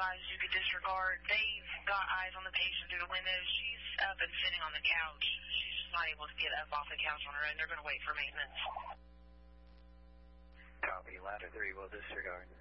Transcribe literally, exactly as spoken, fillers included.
advised you could disregard. They've got eyes on the patient through the window. She's up and sitting on the couch. She's just not able to get up off the couch on her own. They're going to wait for maintenance. Copy, ladder three will disregard.